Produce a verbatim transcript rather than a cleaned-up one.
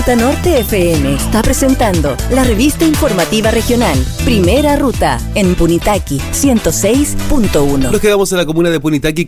Ruta Norte F M está presentando la revista informativa regional Primera Ruta en Punitaqui ciento seis punto uno. Nos quedamos en la comuna de Punitaqui